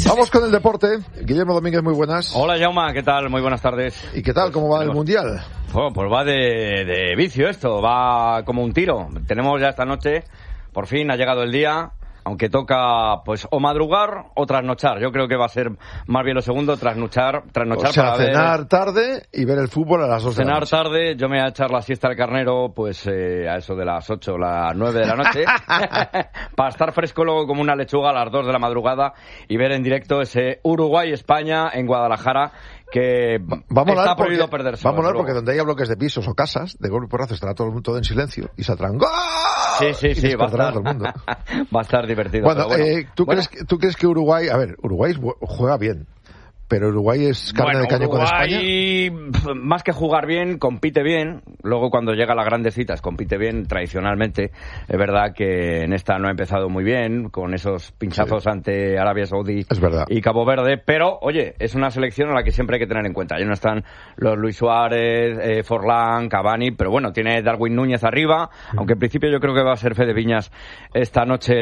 Vamos con el deporte. Guillermo Domínguez, muy buenas. Hola, Jaume, ¿qué tal? Muy buenas tardes. ¿Y qué tal? ¿Cómo va el Mundial? Pues va de vicio esto, va como un tiro. Tenemos ya esta noche, por fin ha llegado el día, aunque toca pues o madrugar o trasnochar. Yo creo que va a ser más bien lo segundo, trasnochar o sea, para cenar tarde y ver el fútbol a las 2 de la noche. Cenar tarde, yo me voy a echar la siesta al carnero pues a eso de las 8 o las 9 de la noche para estar fresco luego como una lechuga a las 2 de la madrugada y ver en directo ese Uruguay-España en Guadalajara, que está prohibido perderse. Vamos a hablar porque donde haya bloques de pisos o casas, de golpe y porrazo estará todo el mundo en silencio y saldrán ¡gol! Sí, va a estar todo el mundo. Va a estar divertido. Bueno, ¿tú crees que Uruguay... A ver, Uruguay juega bien, pero Uruguay es carne de caño con España. Más que jugar bien, compite bien. Luego cuando llega a las grandes citas, compite bien tradicionalmente. Es verdad que en esta no ha empezado muy bien, con esos pinchazos ante Arabia Saudí y Cabo Verde. Pero, oye, es una selección a la que siempre hay que tener en cuenta. Ya no están los Luis Suárez, Forlán, Cavani, pero bueno, tiene Darwin Núñez arriba, aunque en principio yo creo que va a ser Fede Viñas esta noche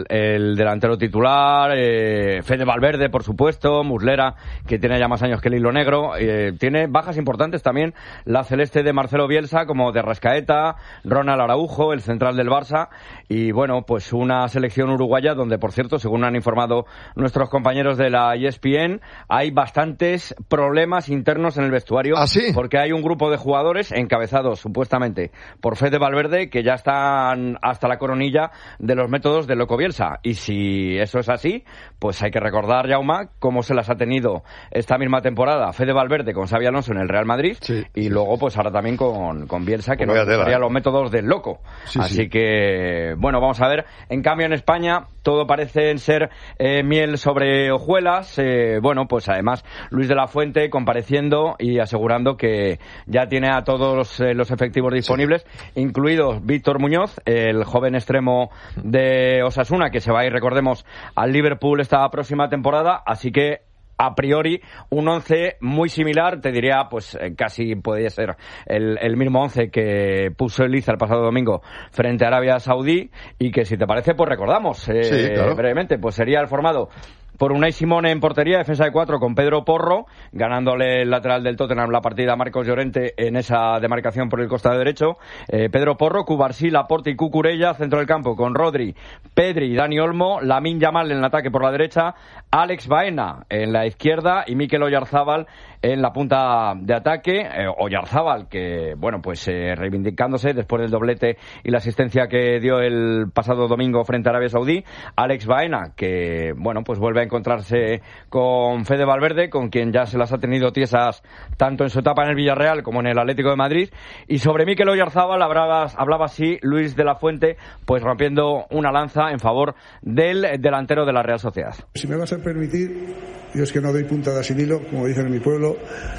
el delantero titular, Fede Valverde, por supuesto, Muslera, que tiene ya más años que el hilo negro. Tiene bajas importantes también la celeste de Marcelo Bielsa, como de Rascaeta, Ronald Araujo, el central del Barça, y bueno, pues una selección uruguaya donde, por cierto, según han informado nuestros compañeros de la ESPN, hay bastantes problemas internos en el vestuario. ¿Ah, sí? Porque hay un grupo de jugadores encabezados supuestamente por Fede Valverde que ya están hasta la coronilla de los métodos de Loco Bielsa, y si eso es así, pues hay que recordar, Jaume, cómo se las ha tenido esta misma temporada Fede Valverde con Xabi Alonso en el Real Madrid, luego pues ahora también con Bielsa, que no sería los métodos del loco. Así que, bueno, vamos a ver. En cambio en España todo parece ser miel sobre hojuelas. Bueno, pues además Luis de la Fuente compareciendo y asegurando que ya tiene a todos los efectivos disponibles, incluidos Víctor Muñoz, el joven extremo de Osasuna, que se va a ir, recordemos, al Liverpool esta próxima temporada. Así que a priori, un 11 muy similar, te diría, pues casi podría ser el mismo 11 que puso Eliza el pasado domingo frente a Arabia Saudí, y que, si te parece, pues recordamos claro, brevemente, pues sería el formado por Unai Simón en portería, defensa de 4 con Pedro Porro, ganándole el lateral del Tottenham la partida a Marcos Llorente en esa demarcación por el costado derecho. Pedro Porro, Cubarsí, Laporte y Cucurella, centro del campo con Rodri, Pedri y Dani Olmo, Lamine Yamal en el ataque por la derecha, Alex Baena en la izquierda y Mikel Oyarzábal en la punta de ataque. Oyarzábal, que, bueno, pues reivindicándose después del doblete y la asistencia que dio el pasado domingo frente a Arabia Saudí. Alex Baena, que, bueno, pues vuelve a encontrarse con Fede Valverde, con quien ya se las ha tenido tiesas tanto en su etapa en el Villarreal como en el Atlético de Madrid. Y sobre Mikel Oyarzábal hablaba así Luis de la Fuente, pues rompiendo una lanza en favor del delantero de la Real Sociedad. Si me vas a permitir, yo es que no doy puntada sin hilo, como dicen en mi pueblo.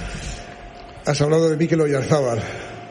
Has hablado de Mikel Oyarzábal,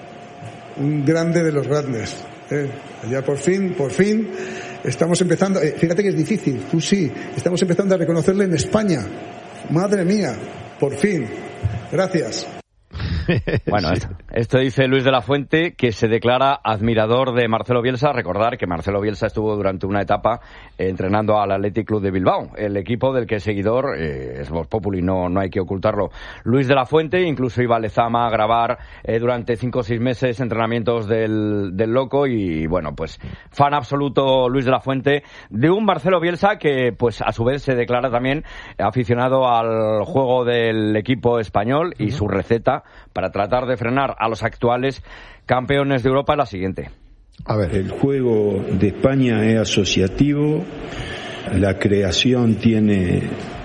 un grande de los grandes. Ya por fin estamos empezando, fíjate que es difícil, tú sí, estamos empezando a reconocerle en España. Madre mía, por fin. Gracias. Bueno, esto dice Luis de la Fuente, que se declara admirador de Marcelo Bielsa. Recordar que Marcelo Bielsa estuvo durante una etapa entrenando al Athletic Club de Bilbao, el equipo del que es seguidor, es Vox Populi, no hay que ocultarlo. Luis de la Fuente incluso iba a Lezama a grabar durante 5 o 6 meses entrenamientos del loco, y bueno, pues fan absoluto Luis de la Fuente de un Marcelo Bielsa que, pues a su vez, se declara también aficionado al juego del equipo español, y su receta para tratar de frenar a los actuales campeones de Europa es la siguiente. A ver, el juego de España es asociativo, la creación tiene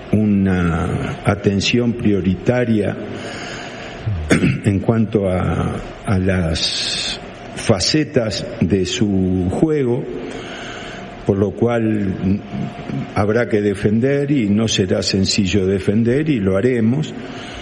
una atención prioritaria en cuanto a las facetas de su juego, por lo cual habrá que defender y no será sencillo defender, y lo haremos.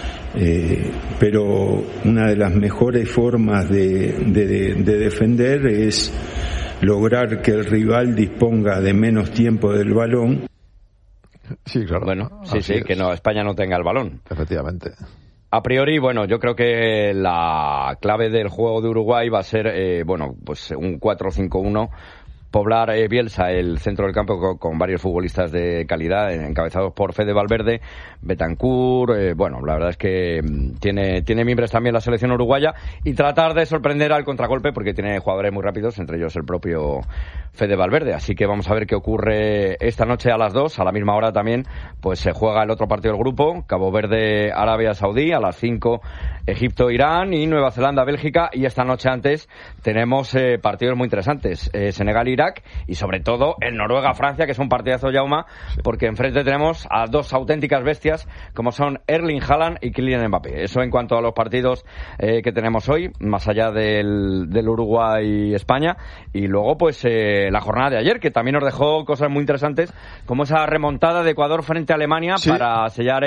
Pero una de las mejores formas de defender es lograr que el rival disponga de menos tiempo del balón. Sí, claro. Bueno, sí, que España no tenga el balón. Efectivamente. A priori, bueno, yo creo que la clave del juego de Uruguay va a ser, pues un 4-5-1, poblar Bielsa el centro del campo con varios futbolistas de calidad, encabezados por Fede Valverde, Bentancur, la verdad es que tiene miembros también la selección uruguaya, y tratar de sorprender al contragolpe, porque tiene jugadores muy rápidos, entre ellos el propio Fede Valverde. Así que vamos a ver qué ocurre esta noche a las 2, a la misma hora también, pues se juega el otro partido del grupo, Cabo Verde, Arabia Saudí, a las 5, Egipto, Irán, y Nueva Zelanda, Bélgica, y esta noche antes tenemos partidos muy interesantes, Senegal, Irak, y sobre todo el Noruega, Francia, que es un partidazo, Jaume, porque enfrente tenemos a dos auténticas bestias como son Erling Haaland y Kylian Mbappé. Eso en cuanto a los partidos que tenemos hoy, más allá del Uruguay-España, y luego pues la jornada de ayer, que también nos dejó cosas muy interesantes, como esa remontada de Ecuador frente a Alemania, sí, para sellar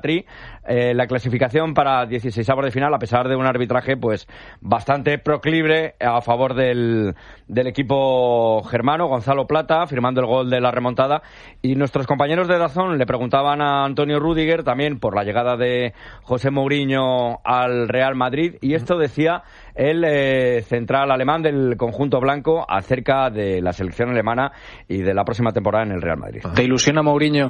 la clasificación para 16avos de final, a pesar de un arbitraje pues bastante proclive a favor del equipo germano, Gonzalo Plata, firmando el gol de la remontada. Y nuestros compañeros de DAZN le preguntaban a Antonio Rüdiger también por la llegada de José Mourinho al Real Madrid, y esto decía el central alemán del conjunto blanco acerca de la selección alemana y de la próxima temporada en el Real Madrid. ¿Te ilusiona Mourinho?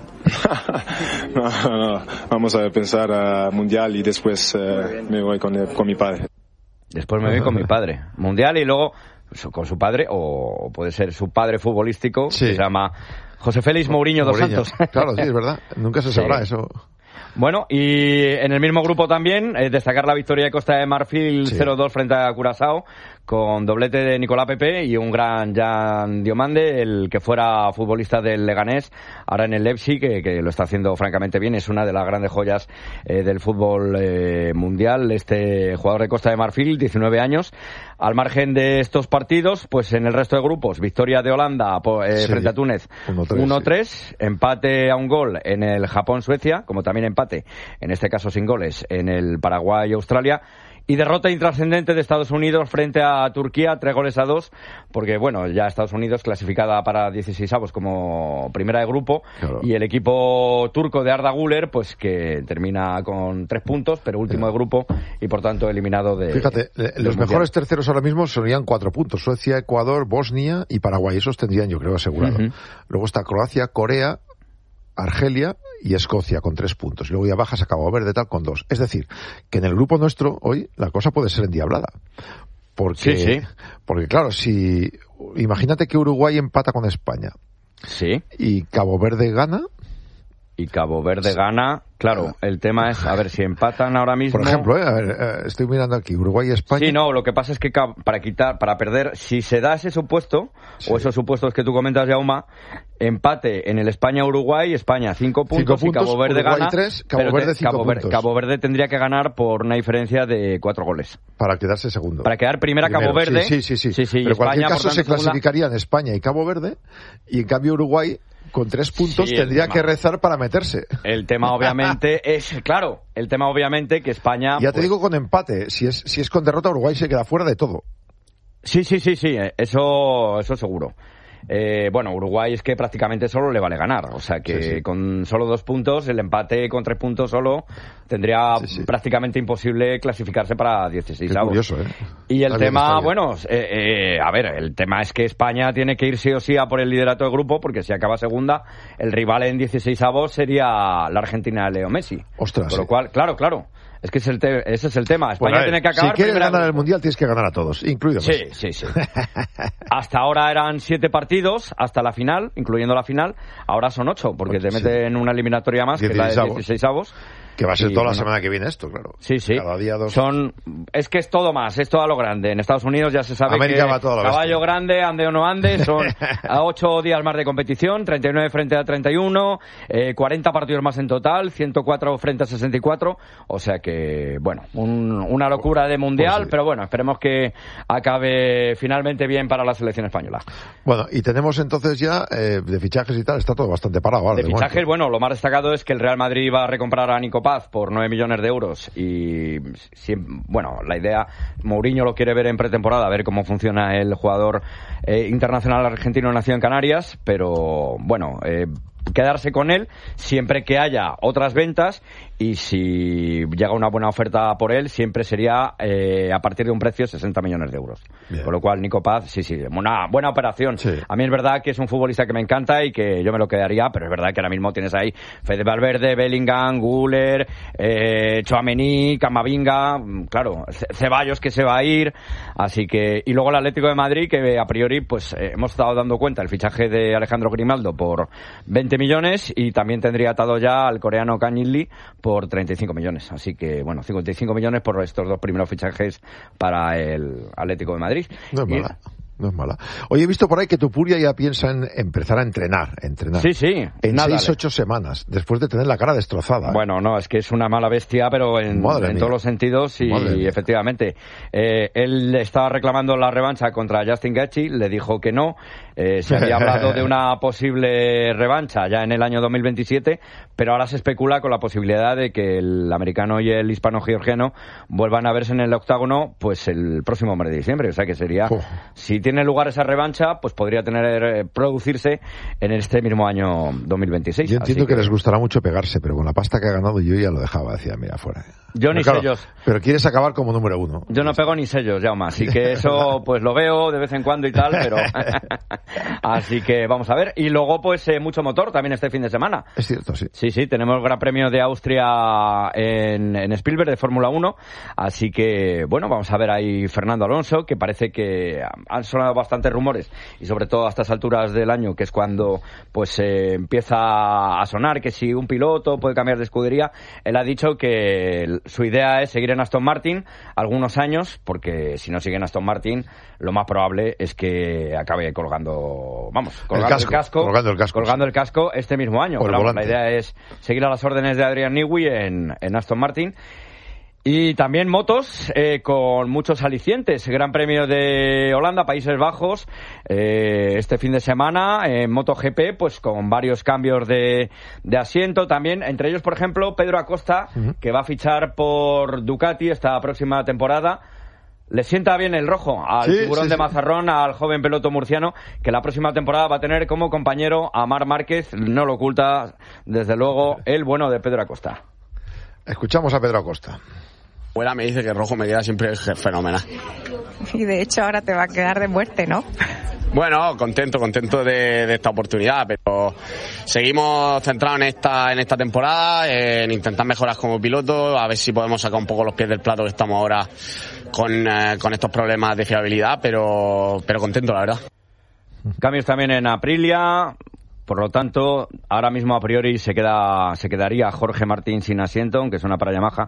No. Vamos a pensar a Mundial y después me voy con mi padre. Después me voy con mi padre. Mundial y luego con su padre, o puede ser su padre futbolístico, sí, que se llama José Félix Mourinho dos Santos. Claro, sí, es verdad. Nunca se sabrá eso. Bueno, y en el mismo grupo también, destacar la victoria de Costa de Marfil, sí, 0-2 frente a Curazao, con doblete de Nicolás Pepe y un gran Jan Diomande, el que fuera futbolista del Leganés, ahora en el Leipzig, que lo está haciendo francamente bien. Es una de las grandes joyas del fútbol mundial, este jugador de Costa de Marfil, 19 años. Al margen de estos partidos, pues en el resto de grupos, victoria de Holanda frente a Túnez, 1-3, sí, empate a un gol en el Japón-Suecia, como también empate, en este caso sin goles, en el Paraguay-Australia, y derrota intrascendente de Estados Unidos frente a Turquía, 3-2, porque bueno, ya Estados Unidos clasificada para 16avos como primera de grupo, claro, y el equipo turco de Arda Güler, pues que termina con 3 puntos, pero último de grupo y por tanto eliminado de... Fíjate, los mejores terceros ahora mismo serían 4 puntos, Suecia, Ecuador, Bosnia y Paraguay, esos tendrían yo creo asegurado. Luego está Croacia, Corea, Argelia y Escocia con 3 puntos. Y luego ya bajas a Cabo Verde tal con 2. Es decir, que en el grupo nuestro hoy la cosa puede ser endiablada. Porque claro, si imagínate que Uruguay empata con España. Sí. Y Cabo Verde gana. Claro, el tema es, a ver, si empatan ahora mismo... Por ejemplo, estoy mirando aquí, Uruguay y España... Sí, no, lo que pasa es que para perder, si se da ese supuesto, sí, o esos supuestos que tú comentas, Jaume, empate en el España-Uruguay, España 5 puntos, y Cabo Verde Uruguay gana... 3, Cabo Verde 5 puntos. Cabo Verde tendría que ganar por una diferencia de 4 goles. Para quedarse segundo. Para quedar primero. Cabo Verde... Sí. Pero en cualquier caso se clasificarían España y Cabo Verde, y en cambio Uruguay... con 3 puntos sí, tendría que rezar para meterse. El tema obviamente que España... Ya te digo con empate, si es con derrota Uruguay se queda fuera de todo. Sí, eso seguro. Uruguay es que prácticamente solo le vale ganar, o sea que con solo 2 puntos, el empate con 3 puntos solo tendría prácticamente imposible clasificarse para 16avos. Curioso, Y el tema, el tema es que España tiene que ir sí o sí a por el liderato del grupo, porque si acaba segunda, el rival en 16avos sería la Argentina de Leo Messi. Ostras. Por lo cual, claro. Es que ese es el tema. España tiene que acabar. Si quieres ganar el Mundial, tienes que ganar a todos, incluido Messi. Sí. Hasta ahora eran 7 partidos, hasta la final, incluyendo la final. Ahora son 8, porque te meten una eliminatoria más, que es la de 16avos. Que va a ser toda la semana que viene esto, claro. Sí. Cada día 2. Es que es todo más, es todo a lo grande. En Estados Unidos ya se sabe América que va todo a lo caballo grande, ande o no ande, son 8 días más de competición, 39 frente a 31, 40 partidos más en total, 104 frente a 64. O sea que, una locura de mundial, pero esperemos que acabe finalmente bien para la selección española. Bueno, y tenemos entonces ya, de fichajes y tal, está todo bastante parado ahora. De fichajes, lo más destacado es que el Real Madrid va a recomprar a Nico Paz por 9 millones de euros y la idea, Mourinho lo quiere ver en pretemporada, a ver cómo funciona el jugador internacional argentino nacido en Canarias, pero quedarse con él siempre que haya otras ventas, y si llega una buena oferta por él siempre sería a partir de un precio de 60 millones de euros. Bien. Con lo cual Nico Paz, sí, una buena operación. Sí. A mí es verdad que es un futbolista que me encanta y que yo me lo quedaría, pero es verdad que ahora mismo tienes ahí Fede Valverde, Bellingham, Güler, Tchouaméni, Camavinga, claro, Ceballos que se va a ir, así que, y luego el Atlético de Madrid, que a priori pues hemos estado dando cuenta el fichaje de Alejandro Grimaldo por 20 millones y también tendría atado ya al coreano Kang In-lee por 35 millones. Así que, bueno, 55 millones por estos dos primeros fichajes para el Atlético de Madrid. No es mala. No es mala. Hoy he visto por ahí que Tupuria ya piensa en empezar a entrenar. Sí. En 6-8 semanas, después de tener la cara destrozada. Bueno, no, es que es una mala bestia, pero en todos los sentidos, y efectivamente. Él estaba reclamando la revancha contra Justin Gaethje, le dijo que no. Se había hablado de una posible revancha ya en el año 2027, pero ahora se especula con la posibilidad de que el americano y el hispano-georgiano vuelvan a verse en el octágono pues el próximo mes de diciembre. O sea que sería, si tiene lugar esa revancha, pues podría producirse en este mismo año 2026. Yo entiendo que les gustará mucho pegarse, pero con la pasta que ha ganado yo ya lo dejaba, decía, mira, fuera. Yo ni sellos. Pero quieres acabar como número 1. Yo no pego ni sellos, Jaume, así que eso pues lo veo de vez en cuando y tal, pero así que vamos a ver. Y luego pues mucho motor también este fin de semana. Es cierto, sí. Sí, tenemos el Gran Premio de Austria en Spielberg de Fórmula 1, así que bueno, vamos a ver ahí Fernando Alonso, que parece que han sonado bastantes rumores, y sobre todo a estas alturas del año, que es cuando pues empieza a sonar que si un piloto puede cambiar de escudería. Él ha dicho que su idea es seguir en Aston Martin algunos años, porque si no sigue en Aston Martin, lo más probable es que acabe colgando el casco este mismo año. Pero la idea es seguir a las órdenes de Adrian Newey en Aston Martin. Y también motos con muchos alicientes. Gran Premio de Holanda, Países Bajos, este fin de semana en MotoGP, pues con varios cambios de asiento también. Entre ellos, por ejemplo, Pedro Acosta, que va a fichar por Ducati esta próxima temporada. Le sienta bien el rojo al tiburón de Mazarrón, al joven piloto murciano, que la próxima temporada va a tener como compañero a Marc Márquez. No lo oculta, desde luego, el bueno de Pedro Acosta. Escuchamos a Pedro Acosta. Abuela me dice que rojo me queda siempre fenomenal. Y de hecho ahora te va a quedar de muerte, ¿no? Bueno, contento de esta oportunidad, pero seguimos centrados en esta temporada, en intentar mejorar como piloto, a ver si podemos sacar un poco los pies del plato, que estamos ahora con estos problemas de fiabilidad, pero contento, la verdad. Cambios también en Aprilia. Por lo tanto, ahora mismo a priori se quedaría Jorge Martín sin asiento, aunque es una para Yamaha.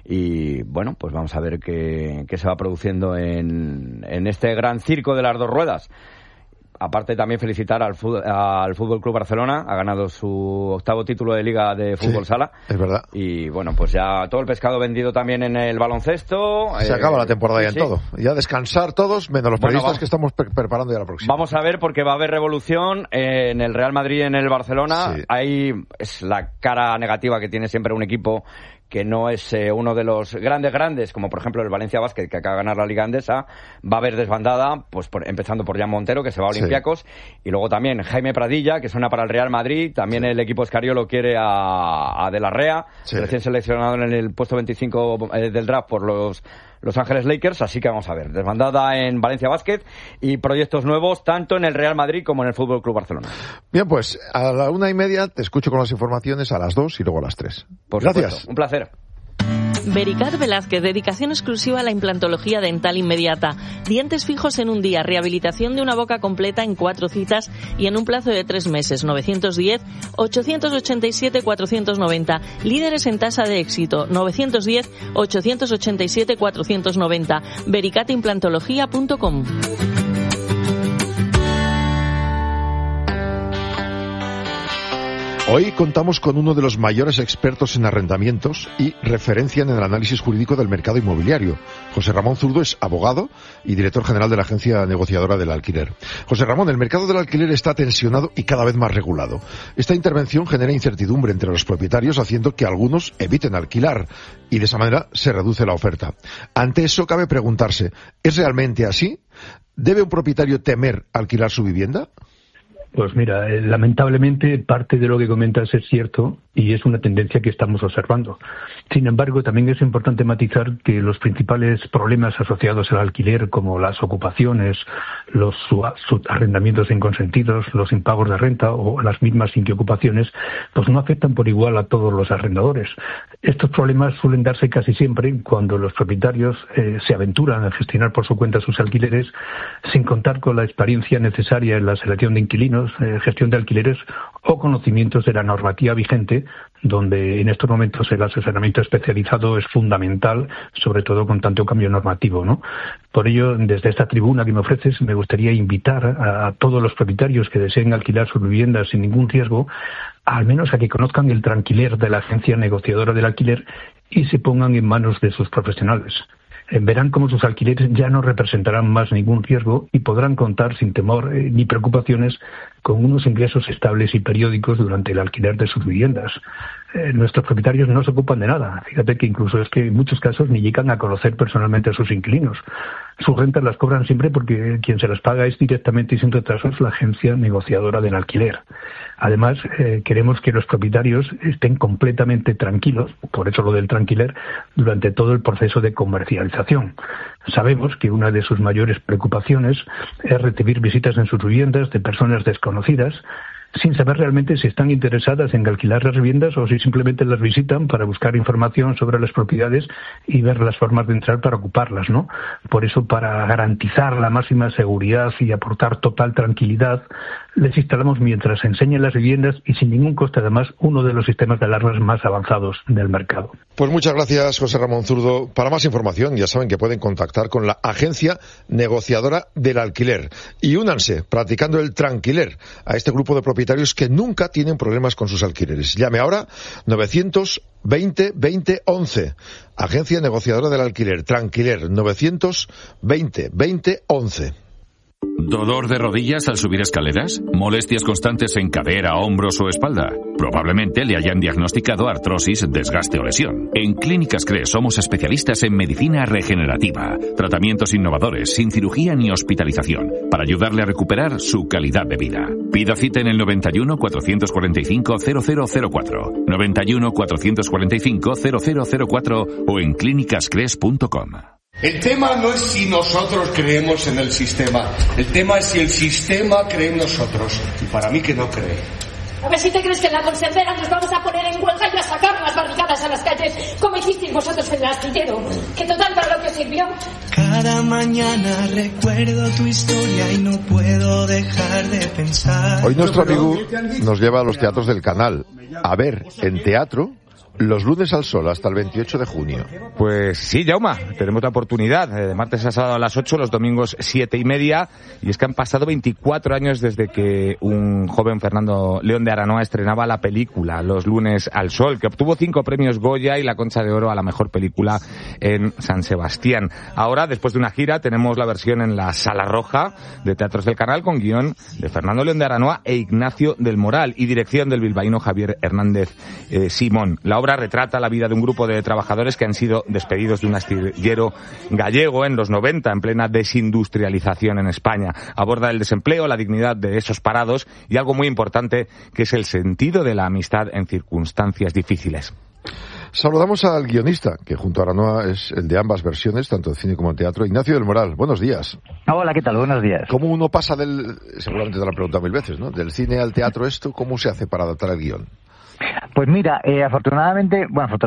Y bueno, pues vamos a ver qué se va produciendo en este gran circo de las dos ruedas. Aparte también felicitar al Fútbol Club Barcelona, ha ganado su 8º título de Liga de Fútbol Sala. Es verdad. Y bueno, pues ya todo el pescado vendido también en el baloncesto. Se acaba la temporada ya en todo. Ya descansar todos, menos los periodistas que estamos preparando ya la próxima. Vamos a ver, porque va a haber revolución en el Real Madrid y en el Barcelona. Sí. Ahí es la cara negativa que tiene siempre un equipo que no es uno de los grandes, como por ejemplo el Valencia Basket, que acaba de ganar la Liga Endesa. Va a haber desbandada, pues empezando por Jan Montero, que se va a Olympiacos, y luego también Jaime Pradilla, que suena para el Real Madrid. También el equipo Escariolo quiere a De la Rea, recién seleccionado en el puesto 25 del draft por Los Ángeles Lakers, así que vamos a ver, desbandada en Valencia Basket y proyectos nuevos tanto en el Real Madrid como en el Fútbol Club Barcelona. Bien, pues a la 1:30 te escucho con las informaciones, a las 2 y luego a las 3. Gracias. Supuesto, un placer. Vericat Velázquez, dedicación exclusiva a la implantología dental inmediata. Dientes fijos en un día, rehabilitación de una boca completa en 4 citas y en un plazo de 3 meses. 910-887-490. Líderes en tasa de éxito. 910-887-490. vericatimplantología.com. Hoy contamos con uno de los mayores expertos en arrendamientos y referencia en el análisis jurídico del mercado inmobiliario. José Ramón Zurdo es abogado y director general de la agencia negociadora del alquiler. José Ramón, el mercado del alquiler está tensionado y cada vez más regulado. Esta intervención genera incertidumbre entre los propietarios, haciendo que algunos eviten alquilar y de esa manera se reduce la oferta. Ante eso cabe preguntarse, ¿es realmente así? ¿Debe un propietario temer alquilar su vivienda? Pues mira, lamentablemente parte de lo que comentas es cierto y es una tendencia que estamos observando. Sin embargo, también es importante matizar que los principales problemas asociados al alquiler, como las ocupaciones, los arrendamientos inconsentidos, los impagos de renta o las mismas inquiocupaciones, pues no afectan por igual a todos los arrendadores. Estos problemas suelen darse casi siempre cuando los propietarios se aventuran a gestionar por su cuenta sus alquileres sin contar con la experiencia necesaria en la selección de inquilinos, gestión de alquileres o conocimientos de la normativa vigente, donde en estos momentos el asesoramiento especializado es fundamental, sobre todo con tanto cambio normativo, ¿no? Por ello, desde esta tribuna que me ofreces, me gustaría invitar a todos los propietarios que deseen alquilar sus viviendas sin ningún riesgo, al menos a que conozcan el tranquiler de la agencia negociadora del alquiler y se pongan en manos de sus profesionales. Verán cómo sus alquileres ya no representarán más ningún riesgo y podrán contar sin temor ni preocupaciones con unos ingresos estables y periódicos durante el alquiler de sus viviendas. Nuestros propietarios no se ocupan de nada. Fíjate que incluso es que en muchos casos ni llegan a conocer personalmente a sus inquilinos. Sus rentas las cobran siempre porque quien se las paga es directamente y sin retrasos la agencia negociadora del alquiler. Además, queremos que los propietarios estén completamente tranquilos, por eso lo del tranquiler, durante todo el proceso de comercialización. Sabemos que una de sus mayores preocupaciones es recibir visitas en sus viviendas de personas desconocidas, sin saber realmente si están interesadas en alquilar las viviendas o si simplemente las visitan para buscar información sobre las propiedades y ver las formas de entrar para ocuparlas, ¿no? Por eso, para garantizar la máxima seguridad y aportar total tranquilidad, les instalamos mientras enseñan las viviendas y sin ningún coste además uno de los sistemas de alarmas más avanzados del mercado. Pues muchas gracias, José Ramón Zurdo. Para más información ya saben que pueden contactar con la agencia negociadora del alquiler y únanse practicando el tranquiler a este grupo de propietarios que nunca tienen problemas con sus alquileres. Llame ahora 920 20 11. Agencia negociadora del alquiler, Tranquiler, 920 20 11. ¿Dolor de rodillas al subir escaleras? ¿Molestias constantes en cadera, hombros o espalda? Probablemente le hayan diagnosticado artrosis, desgaste o lesión. En Clínicas CRES somos especialistas en medicina regenerativa, tratamientos innovadores, sin cirugía ni hospitalización, para ayudarle a recuperar su calidad de vida. Pida cita en el 91 445 0004, 91 445 0004 o en clínicascres.com. El tema no es si nosotros creemos en el sistema, el tema es si el sistema cree en nosotros, y para mí que no cree. A ver si te crees que en la conservera nos vamos a poner en huelga y a sacar las barricadas a las calles, como hicisteis vosotros en el astillero, que total para lo que sirvió. Cada mañana recuerdo tu historia y no puedo dejar de pensar. Hoy nuestro amigo nos lleva a los teatros del canal, a ver en teatro los lunes al sol hasta el 28 de junio. Pues sí, Jauma, tenemos la oportunidad, de martes a sábado a las 8, los domingos 7:30, y es que han pasado 24 años desde que un joven Fernando León de Aranoa estrenaba la película Los lunes al sol, que obtuvo 5 premios Goya y la Concha de Oro a la mejor película en San Sebastián. Ahora, después de una gira, tenemos la versión en la Sala Roja de Teatros del Canal con guión de Fernando León de Aranoa e Ignacio del Moral y dirección del bilbaíno Javier Hernández Simón. La obra retrata la vida de un grupo de trabajadores que han sido despedidos de un astillero gallego en los 90, en plena desindustrialización en España. Aborda el desempleo, la dignidad de esos parados y algo muy importante, que es el sentido de la amistad en circunstancias difíciles. Saludamos al guionista, que junto a Aranoa es el de ambas versiones, tanto de cine como de teatro, Ignacio del Moral. Buenos días. Hola, ¿qué tal? Buenos días. ¿Cómo uno pasa seguramente te lo han preguntado 1000 veces, ¿no? Del cine al teatro esto, ¿cómo se hace para adaptar el guión? Pues mira, afortunadamente,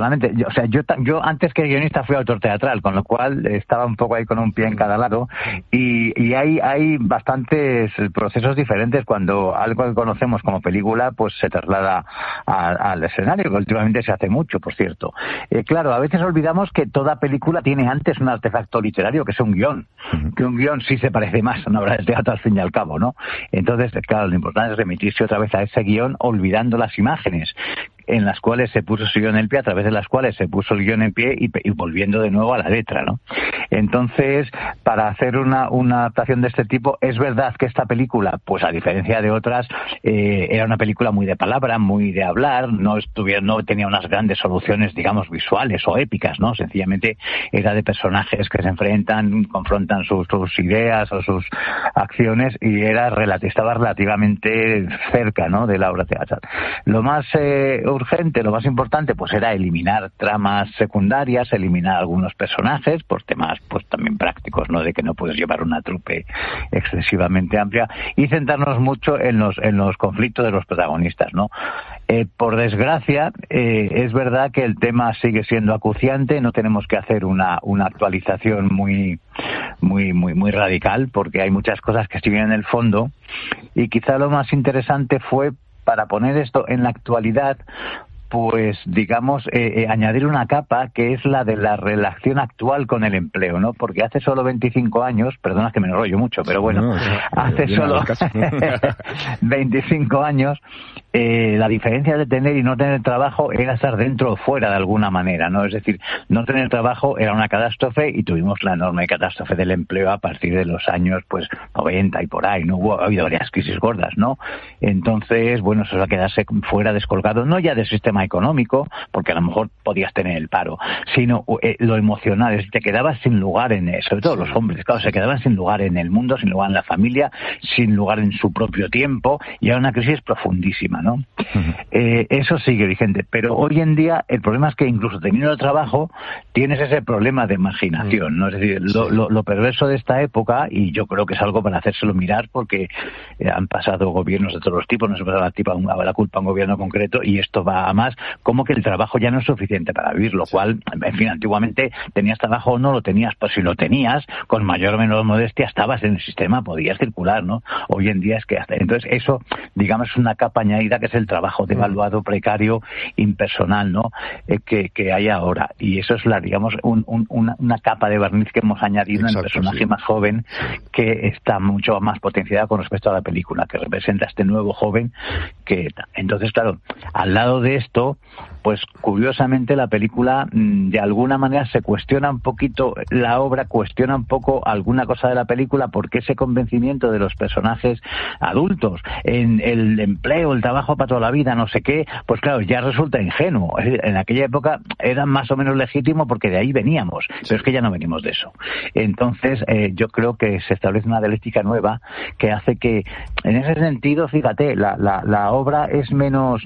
yo antes que guionista fui autor teatral, con lo cual estaba un poco ahí con un pie en cada lado, y hay bastantes procesos diferentes cuando algo que conocemos como película pues se traslada al escenario, que últimamente se hace mucho, por cierto. Claro, a veces olvidamos que toda película tiene antes un artefacto literario, que es un guión, que un guión sí se parece más a una obra de teatro al fin y al cabo, ¿no? Entonces, claro, lo importante es remitirse otra vez a ese guión olvidando las imágenes en las cuales se puso su guión en pie, a través de las cuales se puso el guión en pie y volviendo de nuevo a la letra, ¿no? Entonces, para hacer una adaptación de este tipo, es verdad que esta película, pues a diferencia de otras, era una película muy de palabra, muy de hablar, no tenía unas grandes soluciones, digamos, visuales o épicas, ¿no? Sencillamente era de personajes que se enfrentan, confrontan sus ideas o sus acciones, y estaba relativamente cerca, ¿no?, de la obra teatral. Lo más urgente, lo más importante, pues era eliminar tramas secundarias, eliminar algunos personajes, por temas pues también prácticos, ¿no?, de que no puedes llevar una trupe excesivamente amplia, y centrarnos mucho en los conflictos de los protagonistas, ¿no? Por desgracia, es verdad que el tema sigue siendo acuciante, no tenemos que hacer una actualización muy radical, porque hay muchas cosas que siguen en el fondo, y quizá lo más interesante fue, para poner esto en la actualidad, pues digamos añadir una capa que es la de la relación actual con el empleo, ¿no? Porque hace solo 25 años, perdona que me enrollo mucho, pero bueno, hace solo 25 años la diferencia de tener y no tener trabajo era estar dentro o fuera de alguna manera, ¿no? Es decir, no tener trabajo era una catástrofe, y tuvimos la enorme catástrofe del empleo a partir de los años pues 90 y por ahí, ¿no? Ha habido varias crisis gordas, ¿no? Entonces, bueno, eso va a quedarse fuera, descolgado, no ya del sistema económico, porque a lo mejor podías tener el paro, sino lo emocional, es decir, te quedabas sin lugar sobre todo los hombres, claro, se quedaban sin lugar en el mundo, sin lugar en la familia, sin lugar en su propio tiempo, y era una crisis profundísima, ¿no? Eso sigue vigente, pero hoy en día el problema es que incluso teniendo el trabajo tienes ese problema de marginación, ¿no? Es decir, lo perverso de esta época, y yo creo que es algo para hacérselo mirar, porque han pasado gobiernos de todos los tipos, no se pasa la culpa a un gobierno concreto, y esto va a más, como que el trabajo ya no es suficiente para vivir, lo cual, en fin, antiguamente tenías trabajo o no lo tenías, pues si lo tenías, con mayor o menor modestia, estabas en el sistema, podías circular, ¿no? Hoy en día es que entonces eso, digamos, es una capa añadida, que es el trabajo devaluado, precario, impersonal, ¿no? Que hay ahora, y eso es digamos, una capa de barniz que hemos añadido en el personaje más joven, que está mucho más potenciada con respecto a la película, que representa a este nuevo joven entonces, claro, al lado de esto, pues curiosamente la película de alguna manera se cuestiona un poquito, la obra cuestiona un poco alguna cosa de la película, porque ese convencimiento de los personajes adultos en el empleo, el trabajo para toda la vida, no sé qué, pues claro, ya resulta ingenuo. Es decir, en aquella época era más o menos legítimo porque de ahí veníamos, pero es que ya no venimos de eso. Entonces yo creo que se establece una dialéctica nueva que hace que, en ese sentido, fíjate, la obra es menos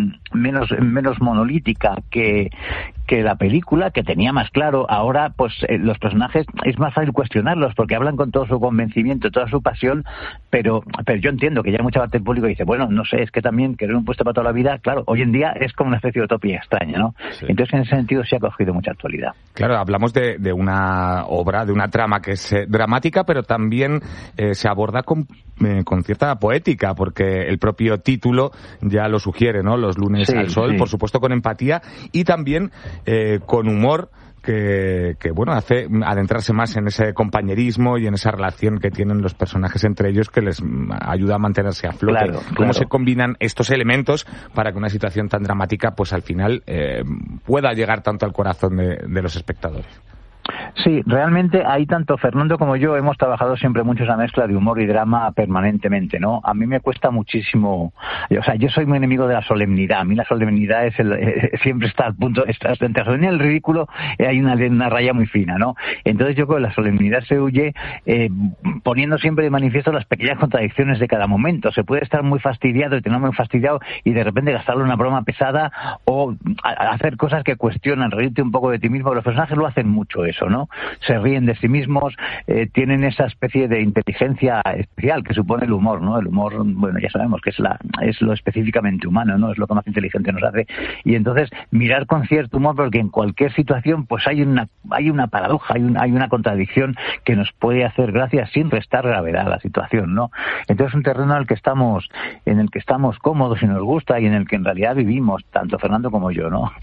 monolítica que la película, que tenía más claro. Ahora, pues los personajes es más fácil cuestionarlos, porque hablan con todo su convencimiento, toda su pasión, pero yo entiendo que ya mucha parte del público dice, bueno, no sé, es que también querer un puesto para toda la vida, claro, hoy en día es como una especie de utopía extraña, ¿no? Sí. Entonces, en ese sentido, sí ha cogido mucha actualidad. Claro, hablamos de una obra, de una trama que es dramática, pero también se aborda con cierta poética, porque el propio título ya lo sugiere, ¿no? Los lunes al sol, por supuesto con empatía, y también con humor, que bueno, hace adentrarse más en ese compañerismo y en esa relación que tienen los personajes entre ellos, que les ayuda a mantenerse a flote. Claro, ¿Cómo se combinan estos elementos para que una situación tan dramática, pues al final pueda llegar tanto al corazón de los espectadores? Sí, realmente ahí tanto Fernando como yo hemos trabajado siempre mucho esa mezcla de humor y drama permanentemente, ¿no? A mí me cuesta muchísimo, o sea, yo soy muy enemigo de la solemnidad. A mí la solemnidad es siempre está al punto, entre la solemnidad y el ridículo hay una raya muy fina, ¿no? Entonces yo creo que la solemnidad se huye poniendo siempre de manifiesto las pequeñas contradicciones de cada momento. Se puede estar muy fastidiado y tener muy fastidiado y de repente gastarle una broma pesada o hacer cosas que cuestionan, reírte un poco de ti mismo. Los personajes lo hacen mucho eso, ¿no? Se ríen de sí mismos, tienen esa especie de inteligencia especial que supone el humor, ¿no? El humor, bueno, ya sabemos que es lo específicamente humano, ¿no? Es lo que más inteligente nos hace. Y entonces mirar con cierto humor, porque en cualquier situación pues hay una paradoja, hay una contradicción que nos puede hacer gracia sin restar gravedad a la situación, ¿no? Entonces es un terreno en el que estamos cómodos y nos gusta, y en el que en realidad vivimos, tanto Fernando como yo, ¿no?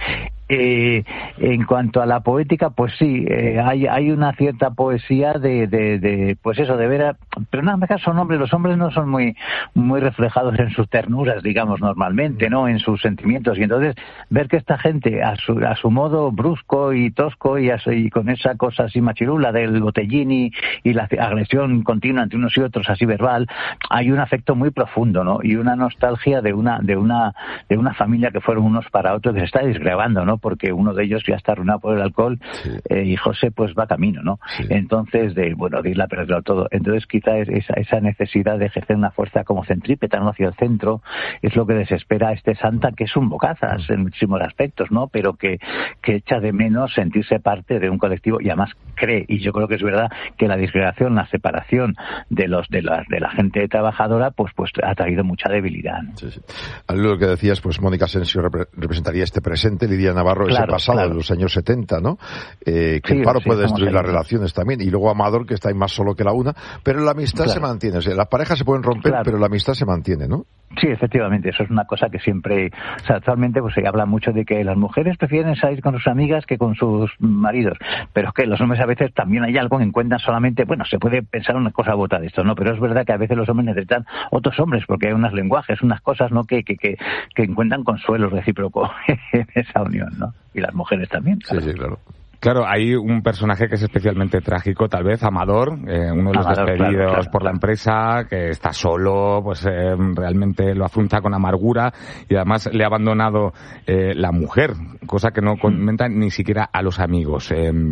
En cuanto a la poética, pues sí, hay una cierta poesía pues eso, de ver pero nada más que son hombres, los hombres no son muy reflejados en sus ternuras, digamos, normalmente, ¿no? En sus sentimientos, y entonces ver que esta gente a su modo brusco y tosco y con esa cosa así machirula del botellín y la agresión continua entre unos y otros, así verbal, hay un afecto muy profundo, ¿no? Y una nostalgia de una familia que fueron unos para otros, que se está disgregando, ¿no? Porque uno de ellos ya está arruinado por el alcohol, sí. Y José pues va camino, ¿no? Sí. Entonces, de irla a perderlo todo. Entonces quizá esa necesidad de ejercer una fuerza como centrípeta, ¿no? Hacia el centro, es lo que desespera a este Santa, que es un bocazas en muchísimos aspectos, ¿no? Pero que echa de menos sentirse parte de un colectivo, y además cree, y yo creo que es verdad, que la disgregación, la separación de la gente trabajadora, pues ha traído mucha debilidad, ¿no? Sí, sí. Lo que decías, pues Mónica Asensio representaría este presente, Lidia Navarro ese pasado, de los años 70, ¿no? Que el paro puede destruir las relaciones también, y luego Amador, que está ahí más solo que la una, pero la amistad se mantiene. O sea, las parejas se pueden romper, pero la amistad se mantiene, ¿no? Sí, efectivamente, eso es una cosa que siempre, o sea, actualmente pues se habla mucho de que las mujeres prefieren salir con sus amigas que con sus maridos, pero es que los hombres a veces también hay algo que encuentran solamente, bueno, se puede pensar una cosa u otra de esto, ¿no? Pero es verdad que a veces los hombres necesitan otros hombres, porque hay unos lenguajes, unas cosas, ¿no? Que encuentran consuelo recíproco en esa unión, ¿no? Y las mujeres también. Claro. Sí, claro. Claro, hay un personaje que es especialmente trágico, tal vez, Amador, uno de los despedidos por la empresa, que está solo, pues realmente lo afronta con amargura, y además le ha abandonado la mujer, cosa que no comenta ni siquiera a los amigos.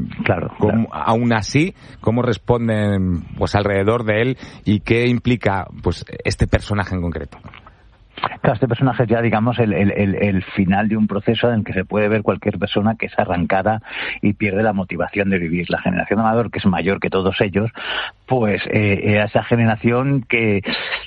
Aún así, ¿cómo responden pues alrededor de él, y qué implica pues este personaje en concreto? Claro, este personaje es ya, digamos, el final de un proceso en el que se puede ver cualquier persona que es arrancada y pierde la motivación de vivir. La generación de Amador, que es mayor que todos ellos, pues era esa generación que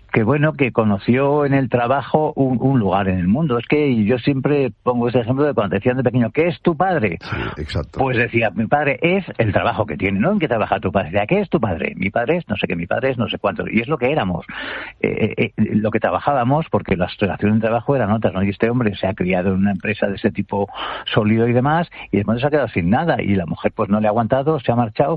conoció en el trabajo un lugar en el mundo. Es que yo siempre pongo ese ejemplo de cuando decían de pequeño, ¿qué es tu padre? Sí, exacto. Pues decía, mi padre es el trabajo que tiene, ¿no? ¿En qué trabaja tu padre? Decía, ¿qué es tu padre? Mi padre es no sé qué, mi padre es no sé cuánto. Y es lo que éramos, lo que trabajábamos, porque las relaciones de trabajo eran otras, ¿no? Y este hombre se ha criado en una empresa de ese tipo sólido y demás, y después se ha quedado sin nada, y la mujer pues no le ha aguantado, se ha marchado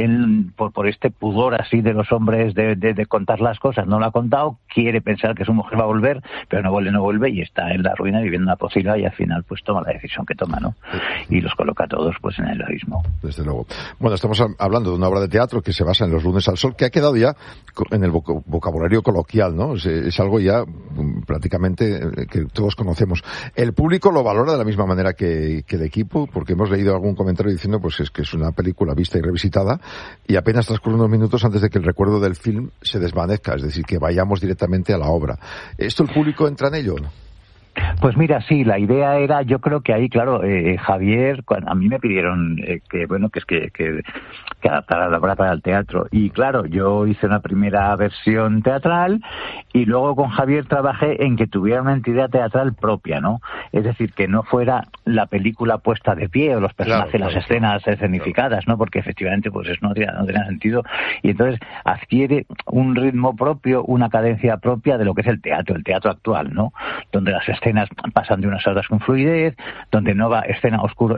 por este pudor así de los hombres de contar las cosas, no lo ha contado, quiere pensar que su mujer va a volver, pero no vuelve, y está en la ruina viviendo una posibilidad, y al final pues toma la decisión que toma, ¿no? Y los coloca a todos pues en el abismo. Desde luego. Bueno, estamos hablando de una obra de teatro que se basa en Los lunes al sol, que ha quedado ya en el vocabulario coloquial, ¿no? Es algo ya prácticamente que todos conocemos. ¿El público lo valora de la misma manera que el equipo? Porque hemos leído algún comentario diciendo pues que es una película vista y revisitada, y apenas transcurren unos minutos antes de que el recuerdo del film se desvanezca, es decir, que vayamos directamente a la obra. ¿Esto el público entra en ello o no? Pues mira, sí, la idea era, yo creo que ahí, claro, Javier, a mí me pidieron que adaptara la obra para el teatro, y claro, yo hice una primera versión teatral, y luego con Javier trabajé en que tuviera una entidad teatral propia, ¿no? Es decir, que no fuera la película puesta de pie, o los personajes, las escenas escenificadas, ¿no? Porque efectivamente pues eso no tenía sentido, y entonces adquiere un ritmo propio, una cadencia propia de lo que es el teatro actual, ¿no? Donde las escenas pasan de unas horas con fluidez, donde no va escena oscuro,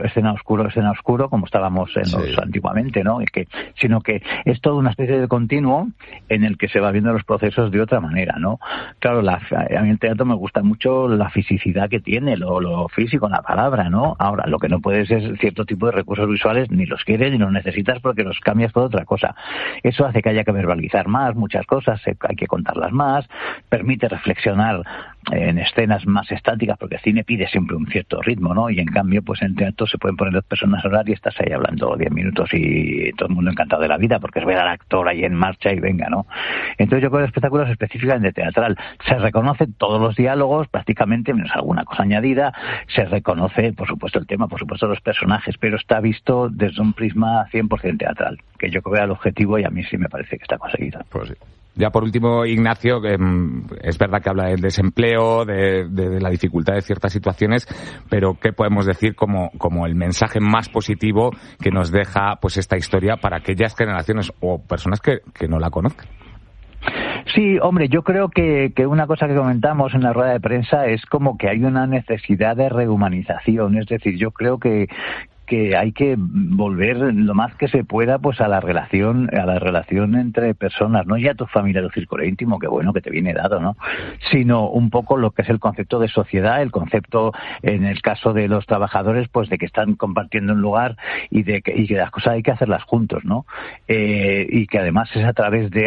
como estábamos antiguamente, ¿no? Sino que es toda una especie de continuo en el que se va viendo los procesos de otra manera, ¿no? Claro, a mí el teatro me gusta mucho la fisicidad que tiene, lo físico, la palabra, ¿no? Ahora, lo que no puedes es cierto tipo de recursos visuales, ni los quieres ni los necesitas, porque los cambias por otra cosa. Eso hace que haya que verbalizar más muchas cosas, hay que contarlas más, permite reflexionar en escenas más estáticas, porque el cine pide siempre un cierto ritmo, ¿no? Y en cambio, pues en teatro se pueden poner 2 personas a hablar y estás ahí hablando 10 minutos y todo el mundo encantado de la vida, porque es ver al actor ahí en marcha y venga, ¿no? Entonces yo creo que el espectáculo es específicamente teatral. Se reconocen todos los diálogos, prácticamente, menos alguna cosa añadida, se reconoce, por supuesto, el tema, por supuesto, los personajes, pero está visto desde un prisma 100% teatral, que yo creo que era el objetivo, y a mí sí me parece que está conseguido. Pues sí. Ya por último, Ignacio, es verdad que habla del desempleo, de la dificultad de ciertas situaciones, pero ¿qué podemos decir como el mensaje más positivo que nos deja pues esta historia para aquellas generaciones o personas que no la conozcan? Sí, hombre, yo creo que una cosa que comentamos en la rueda de prensa es como que hay una necesidad de rehumanización. Es decir, yo creo que hay que volver lo más que se pueda pues a la relación entre personas, no ya tu familia, tu círculo íntimo, que bueno, que te viene dado, ¿no? Sino un poco lo que es el concepto de sociedad, el concepto en el caso de los trabajadores, pues de que están compartiendo un lugar y que las cosas hay que hacerlas juntos, ¿no? Y que además es a través de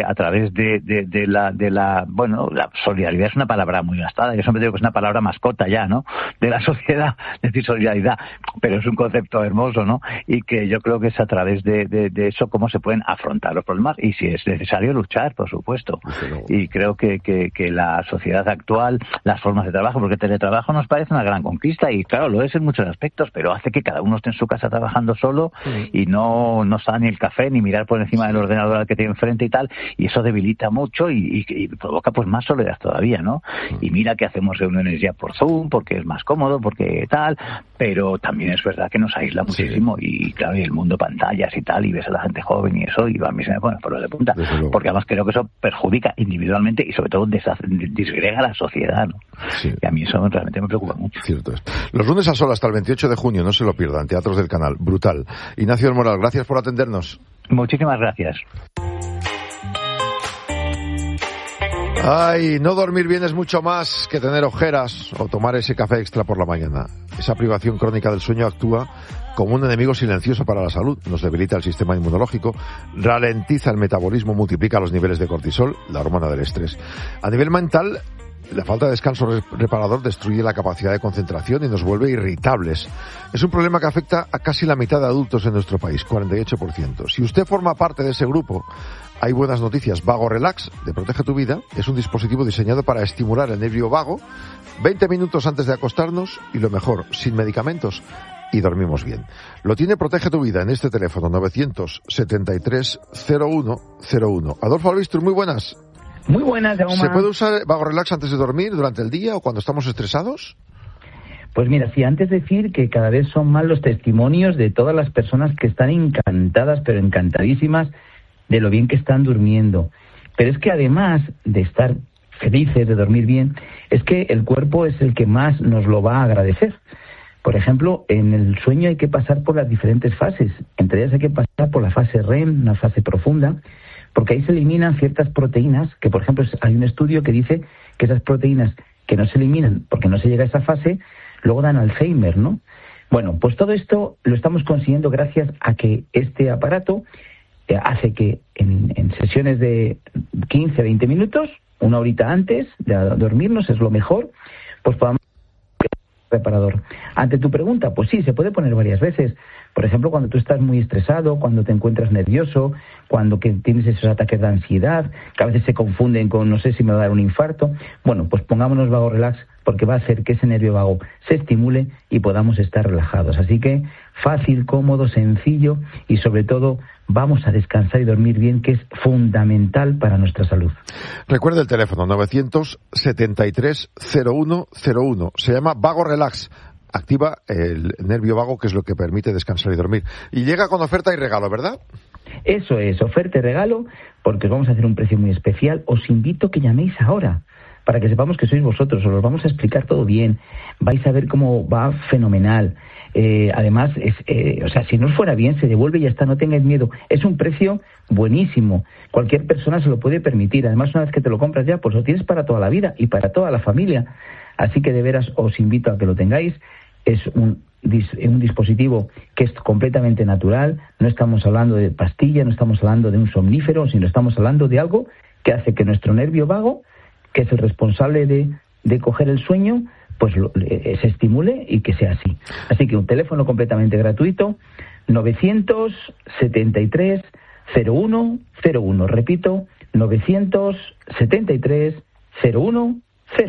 la bueno, la solidaridad es una palabra muy gastada, yo siempre digo que es una palabra mascota ya, ¿no? De la sociedad, es decir, solidaridad, pero es un concepto hermoso, ¿no? Y que yo creo que es a través de eso cómo se pueden afrontar los problemas y si es necesario luchar, por supuesto. Y creo que la sociedad actual, las formas de trabajo, porque el teletrabajo nos parece una gran conquista y claro, lo es en muchos aspectos, pero hace que cada uno esté en su casa trabajando solo y no está ni el café ni mirar por encima del ordenador al que tiene enfrente y tal, y eso debilita mucho y provoca pues más soledad todavía, ¿no? Y mira que hacemos reuniones ya por Zoom porque es más cómodo, porque tal, pero también es verdad que nos aísla muchísimo y claro, y el mundo pantallas y tal, y ves a la gente joven y eso, y a mí se me ponen pelos de punta, porque además creo que eso perjudica individualmente y sobre todo disgrega la sociedad, ¿no? Sí. Y a mí eso realmente me preocupa mucho. Cierto es. Los lunes al sol hasta el 28 de junio, no se lo pierdan, Teatros del Canal, brutal. Ignacio del Moral, gracias por atendernos. Muchísimas gracias. Ay, no dormir bien es mucho más que tener ojeras o tomar ese café extra por la mañana. Esa privación crónica del sueño actúa como un enemigo silencioso para la salud. Nos debilita el sistema inmunológico, ralentiza el metabolismo, multiplica los niveles de cortisol, la hormona del estrés. A nivel mental, la falta de descanso reparador destruye la capacidad de concentración y nos vuelve irritables. Es un problema que afecta a casi la mitad de adultos en nuestro país, 48%. Si usted forma parte de ese grupo, hay buenas noticias. Vago Relax, de Protege tu Vida, es un dispositivo diseñado para estimular el nervio vago 20 minutos antes de acostarnos y lo mejor, sin medicamentos y dormimos bien. Lo tiene Protege tu Vida en este teléfono 973-0101. Adolfo Albistur, muy buenas. Muy buenas, Jaume. ¿Se puede usar Vago Relax antes de dormir, durante el día o cuando estamos estresados? Pues mira, sí, antes decir que cada vez son más los testimonios de todas las personas que están encantadas, pero encantadísimas de lo bien que están durmiendo. Pero es que además de estar felices, de dormir bien, es que el cuerpo es el que más nos lo va a agradecer. Por ejemplo, en el sueño hay que pasar por las diferentes fases. Entre ellas hay que pasar por la fase REM, una fase profunda, porque ahí se eliminan ciertas proteínas, que por ejemplo hay un estudio que dice que esas proteínas que no se eliminan porque no se llega a esa fase, luego dan Alzheimer, ¿no? Bueno, pues todo esto lo estamos consiguiendo gracias a que este aparato hace que en sesiones de 15 a 20 minutos, una horita antes de dormirnos, es lo mejor, pues podamos reparador. Ante tu pregunta, pues sí, se puede poner varias veces. Por ejemplo, cuando tú estás muy estresado, cuando te encuentras nervioso, cuando que tienes esos ataques de ansiedad, que a veces se confunden con no sé si me va a dar un infarto. Bueno, pues pongámonos Vago Relax porque va a hacer que ese nervio vago se estimule y podamos estar relajados. Así que fácil, cómodo, sencillo y sobre todo vamos a descansar y dormir bien, que es fundamental para nuestra salud. Recuerda el teléfono 973-0101. Se llama Vago Relax. Activa el nervio vago, que es lo que permite descansar y dormir. Y llega con oferta y regalo, ¿verdad? Eso es, oferta y regalo, porque os vamos a hacer un precio muy especial. Os invito a que llaméis ahora, para que sepamos que sois vosotros. Os lo vamos a explicar todo bien. Vais a ver cómo va fenomenal. Además, o sea, si no os fuera bien, se devuelve y ya está, no tengáis miedo. Es un precio buenísimo. Cualquier persona se lo puede permitir. Además, una vez que te lo compras ya, pues lo tienes para toda la vida y para toda la familia. Así que de veras os invito a que lo tengáis. Es un dispositivo que es completamente natural. No estamos hablando de pastilla, no estamos hablando de un somnífero, sino estamos hablando de algo que hace que nuestro nervio vago, que es el responsable de coger el sueño, pues se estimule y que sea así. Así que un teléfono completamente gratuito, 973-0101. Repito, 973-0101.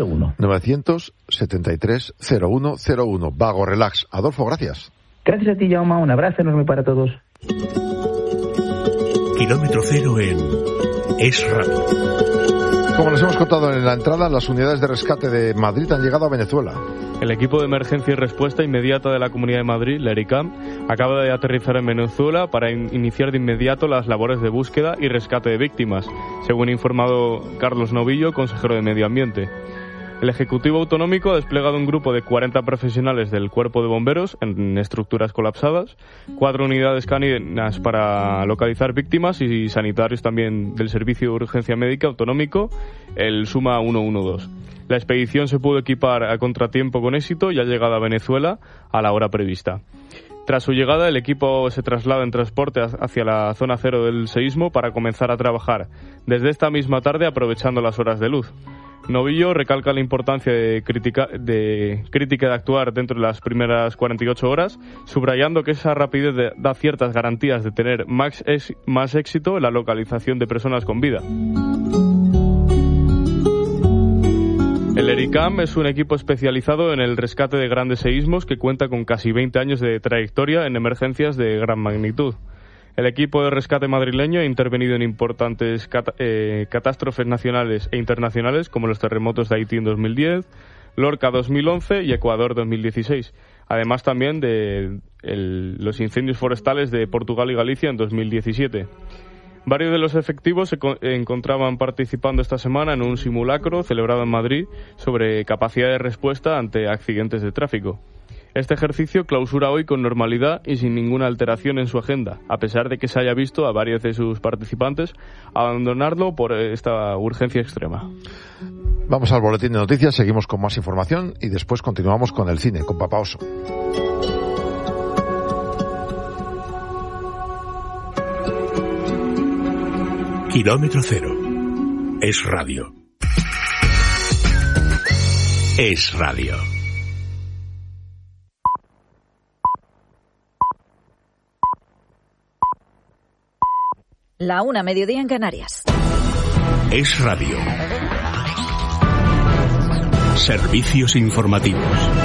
973-0101. Vago Relax. Adolfo, gracias. Gracias a ti, Jaume. Un abrazo enorme para todos. Kilómetro cero en Es Radio. como les hemos contado en la entrada, las unidades de rescate de Madrid han llegado a Venezuela. El equipo de emergencia y respuesta inmediata de la Comunidad de Madrid, la ERICAM, acaba de aterrizar en Venezuela para iniciar de inmediato las labores de búsqueda y rescate de víctimas, según ha informado Carlos Novillo, consejero de Medio Ambiente. El Ejecutivo Autonómico ha desplegado un grupo de 40 profesionales del Cuerpo de Bomberos en estructuras colapsadas, 4 unidades caninas para localizar víctimas y sanitarios también del Servicio de Urgencia Médica Autonómico, el SUMA 112. La expedición se pudo equipar a contratiempo con éxito y ha llegado a Venezuela a la hora prevista. Tras su llegada, el equipo se traslada en transporte hacia la zona cero del seísmo para comenzar a trabajar desde esta misma tarde aprovechando las horas de luz. Novillo recalca la importancia de crítica de actuar dentro de las primeras 48 horas, subrayando que esa rapidez da ciertas garantías de tener más éxito en la localización de personas con vida. El ERICAM es un equipo especializado en el rescate de grandes seísmos que cuenta con casi 20 años de trayectoria en emergencias de gran magnitud. El equipo de rescate madrileño ha intervenido en importantes catástrofes nacionales e internacionales como los terremotos de Haití en 2010, Lorca 2011 y Ecuador 2016. Además también de los incendios forestales de Portugal y Galicia en 2017. Varios de los efectivos se encontraban participando esta semana en un simulacro celebrado en Madrid sobre capacidad de respuesta ante accidentes de tráfico. Este ejercicio clausura hoy con normalidad y sin ninguna alteración en su agenda, a pesar de que se haya visto a varios de sus participantes abandonarlo por esta urgencia extrema. Vamos al boletín de noticias, seguimos con más información y después continuamos con el cine, con Papa Oso. Kilómetro Cero. Es radio. Es radio. La 1, mediodía en Canarias. Es radio. Servicios informativos.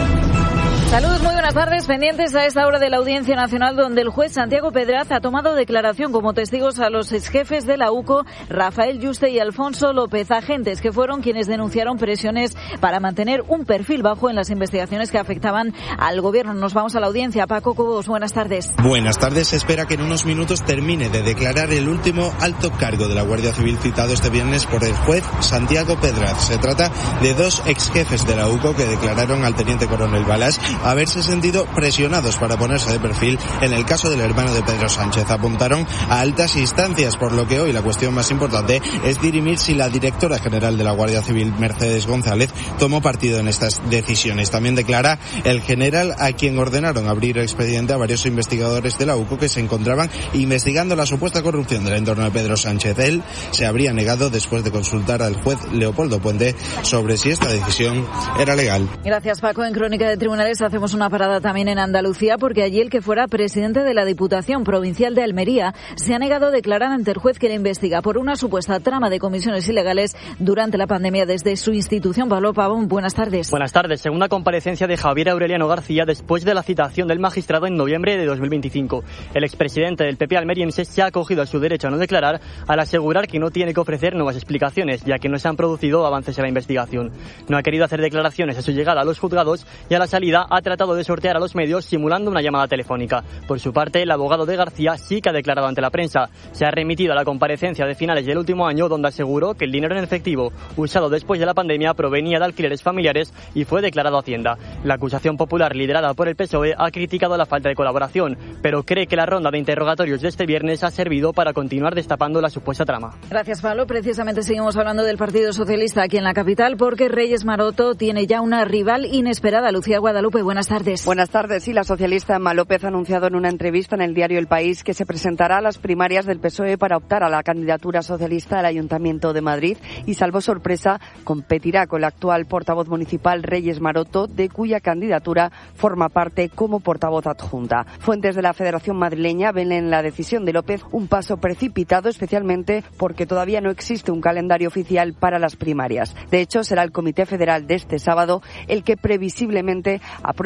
Saludos, muy buenas tardes. Pendientes a esta hora de la Audiencia Nacional, donde el juez Santiago Pedraz ha tomado declaración como testigos a los exjefes de la UCO, Rafael Yuste y Alfonso López, agentes que fueron quienes denunciaron presiones para mantener un perfil bajo en las investigaciones que afectaban al gobierno. Nos vamos a la audiencia. Paco Cobos, buenas tardes. Buenas tardes. Se espera que en unos minutos termine de declarar el último alto cargo de la Guardia Civil citado este viernes por el juez Santiago Pedraz. Se trata de 2 exjefes de la UCO que declararon al teniente coronel Balas haberse sentido presionados para ponerse de perfil en el caso del hermano de Pedro Sánchez. Apuntaron a altas instancias, por lo que hoy la cuestión más importante es dirimir si la directora general de la Guardia Civil, Mercedes González, tomó partido en estas decisiones. También declara el general a quien ordenaron abrir expediente a varios investigadores de la UCO que se encontraban investigando la supuesta corrupción del entorno de Pedro Sánchez. Él se habría negado después de consultar al juez Leopoldo Puente sobre si esta decisión era legal. Gracias, Paco. En Crónica de Tribunales hacemos una parada también en Andalucía, porque allí el que fuera presidente de la Diputación Provincial de Almería se ha negado a declarar ante el juez que le investiga por una supuesta trama de comisiones ilegales durante la pandemia desde su institución. Pablo Pavón, buenas tardes. Buenas tardes. Segunda comparecencia de Javier Aureliano García después de la citación del magistrado en noviembre de 2025. El expresidente del PP almeriense se ha acogido a su derecho a no declarar al asegurar que no tiene que ofrecer nuevas explicaciones, ya que no se han producido avances en la investigación. No ha querido hacer declaraciones a su llegada a los juzgados y a la salida ha tratado de sortear a los medios simulando una llamada telefónica. Por su parte, el abogado de García sí que ha declarado ante la prensa. Se ha remitido a la comparecencia de finales del último año, donde aseguró que el dinero en efectivo usado después de la pandemia provenía de alquileres familiares y fue declarado a Hacienda. La acusación popular liderada por el PSOE ha criticado la falta de colaboración, pero cree que la ronda de interrogatorios de este viernes ha servido para continuar destapando la supuesta trama. Gracias, Pablo. Precisamente seguimos hablando del Partido Socialista aquí en la capital, porque Reyes Maroto tiene ya una rival inesperada. Lucía Guadalupe, buenas tardes. Buenas tardes. Sí, la socialista Emma López ha anunciado en una entrevista en el diario El País que se presentará a las primarias del PSOE para optar a la candidatura socialista al Ayuntamiento de Madrid y, salvo sorpresa, competirá con la actual portavoz municipal Reyes Maroto, de cuya candidatura forma parte como portavoz adjunta. Fuentes de la Federación Madrileña ven en la decisión de López un paso precipitado, especialmente porque todavía no existe un calendario oficial para las primarias. De hecho, será el Comité Federal de este sábado el que previsiblemente apruebe los plazos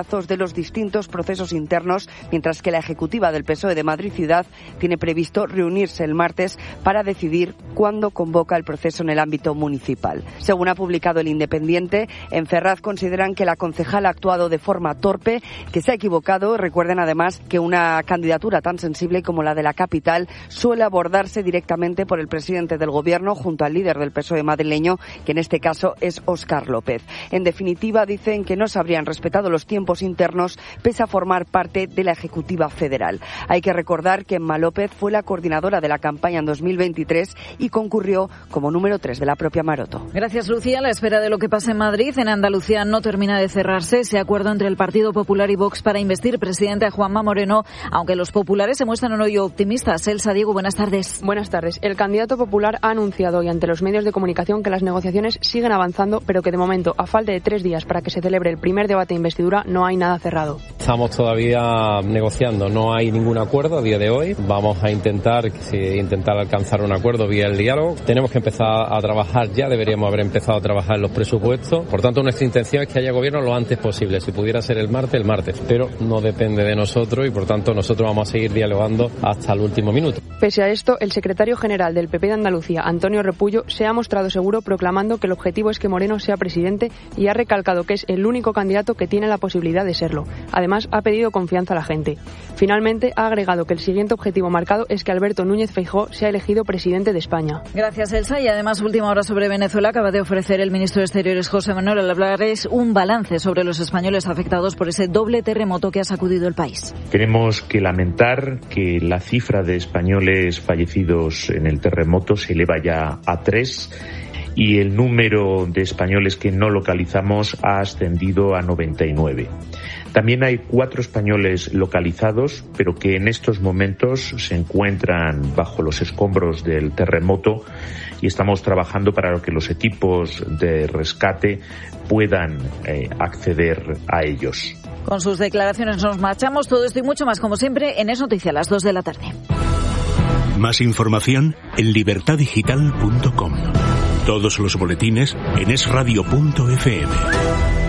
plazos de los distintos procesos internos, mientras que la ejecutiva del PSOE de Madrid Ciudad tiene previsto reunirse el martes para decidir cuándo convoca el proceso en el ámbito municipal. Según ha publicado El Independiente, en Ferraz consideran que la concejal ha actuado de forma torpe, que se ha equivocado. Recuerden además que una candidatura tan sensible como la de la capital suele abordarse directamente por el presidente del Gobierno junto al líder del PSOE madrileño, que en este caso es Óscar López. En definitiva, dicen que no se habrían respetado los tiempos internos pese a formar parte de la Ejecutiva Federal. Hay que recordar que Emma López fue la coordinadora de la campaña en 2023 y concurrió como número 3 de la propia Maroto. Gracias, Lucía. A la espera de lo que pase en Madrid, en Andalucía no termina de cerrarse ese acuerdo entre el Partido Popular y Vox para investir presidente a Juanma Moreno, aunque los populares se muestran hoy optimistas. Elsa, Diego, buenas tardes. Buenas tardes. El candidato popular ha anunciado hoy ante los medios de comunicación que las negociaciones siguen avanzando, pero que de momento, a falta de 3 días para que se celebre el primer debate de investidura, no hay nada cerrado. Estamos todavía negociando, no hay ningún acuerdo a día de hoy. Vamos a intentar alcanzar un acuerdo vía el diálogo. Tenemos que empezar a trabajar ya, deberíamos haber empezado a trabajar en los presupuestos. Por tanto, nuestra intención es que haya gobierno lo antes posible. Si pudiera ser el martes, pero no depende de nosotros y por tanto nosotros vamos a seguir dialogando hasta el último minuto. Pese a esto, el secretario general del PP de Andalucía, Antonio Repullo, se ha mostrado seguro proclamando que el objetivo es que Moreno sea presidente y ha recalcado que es el único candidato que tiene la posibilidad de serlo. Además, ha pedido confianza a la gente. Finalmente, ha agregado que el siguiente objetivo marcado es que Alberto Núñez Feijóo sea elegido presidente de España. Gracias, Elsa. Y además, última hora sobre Venezuela, acaba de ofrecer el ministro de Exteriores, José Manuel Álvarez, un balance sobre los españoles afectados por ese doble terremoto que ha sacudido el país. Tenemos que lamentar que la cifra de españoles fallecidos en el terremoto se eleva ya a 3 y el número de españoles que no localizamos ha ascendido a 99. También hay 4 españoles localizados, pero que en estos momentos se encuentran bajo los escombros del terremoto y estamos trabajando para que los equipos de rescate puedan acceder a ellos. Con sus declaraciones nos marchamos. Todo esto y mucho más, como siempre, en Es Noticia a las 2 de la tarde. Más información en libertadigital.com. Todos los boletines en esradio.fm.